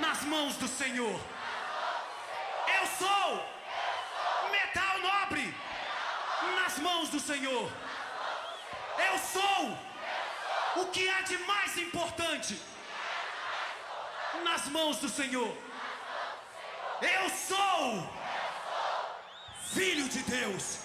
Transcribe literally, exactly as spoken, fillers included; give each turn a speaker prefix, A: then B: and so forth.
A: nas mãos do Senhor. Eu sou metal nobre nas mãos do Senhor. Eu sou o que há de mais importante nas mãos do Senhor. Eu sou filho de Deus.